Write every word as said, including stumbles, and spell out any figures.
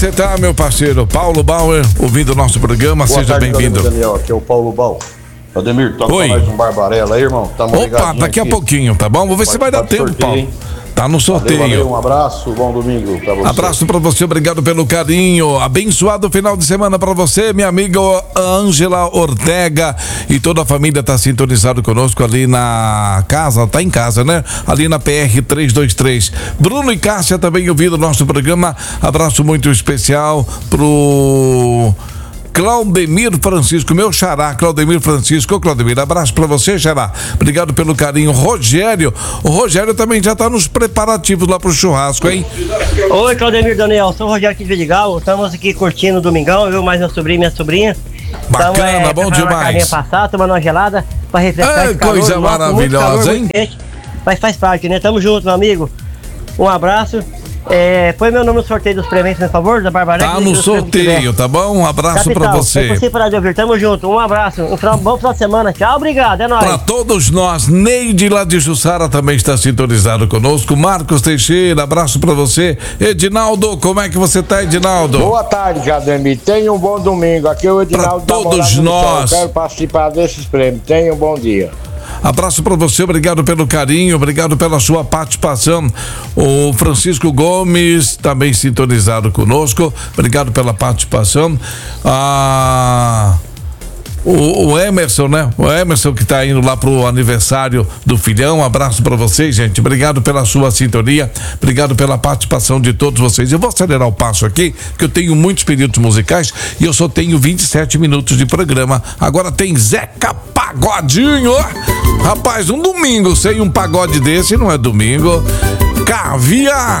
Você tá, meu parceiro Paulo Bauer, ouvindo o nosso programa. Boa Seja bem-vindo. Daniel, aqui é o Paulo Bauer. Ademir, toca mais um Barbarella aí, irmão. Tamo Opa, daqui a aqui. pouquinho, tá bom? Vou ver Pode se vai dar tempo, sorteio, Paulo. Hein? Tá no sorteio. Valeu, valeu, um abraço, bom domingo pra você. Abraço pra você, obrigado pelo carinho. Abençoado final de semana pra você, minha amiga Ângela Ortega e toda a família tá sintonizado conosco ali na casa, tá em casa, né? Ali na P R trezentos e vinte e três. Bruno e Cássia também ouvindo o nosso programa. Abraço muito especial pro Claudemir Francisco, meu xará, Claudemir Francisco. Ô, Claudemir, abraço pra você, xará. Obrigado pelo carinho. Rogério, o Rogério também já tá nos preparativos lá pro churrasco, hein? Oi, Claudemir, Daniel, sou o Rogério aqui de Vidigal. Estamos aqui curtindo o domingão, eu, mais meu sobrinho e minha sobrinha. Bacana, Tamo, é, bom demais. Passar, tomando uma gelada pra refrescar. É, coisa calor, maravilhosa, calor, hein? Mas faz parte, né? Tamo junto, meu amigo. Um abraço. É, põe meu nome no sorteio dos prêmios, por favor, da Barbarella. Tá no sorteio, tá bom? Um abraço Capital, pra você. É possível parar de ouvir, tamo junto, um abraço, um final, bom final de semana, tchau, obrigado, é nóis. Pra todos nós, Neide lá de Jussara também está sintonizado conosco, Marcos Teixeira, abraço pra você. Edinaldo, como é que você tá, Edinaldo? Boa tarde, Ademir, tenha um bom domingo, aqui é o Edinaldo. Pra todos nós. Quero participar desses prêmios, tenha um bom dia. Abraço para você, obrigado pelo carinho, obrigado pela sua participação. O Francisco Gomes também sintonizado conosco, obrigado pela participação. Ah, o, o Emerson, né? O Emerson que tá indo lá pro aniversário do filhão. Um abraço para vocês, gente. Obrigado pela sua sintonia, obrigado pela participação de todos vocês. Eu vou acelerar o passo aqui, que eu tenho muitos períodos musicais e eu só tenho vinte e sete minutos de programa. Agora tem Zeca Pagodinho. Rapaz, um domingo sem um pagode desse não é domingo. Caviar.